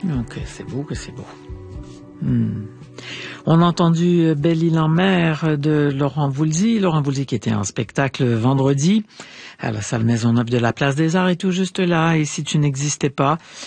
Ok, c'est beau que c'est beau. On a entendu Belle Île en mer de Laurent Voulzy. Laurent Voulzy qui était en spectacle vendredi à la salle Maisonneuve de la Place des Arts est tout juste là. Et si tu n'existais pas,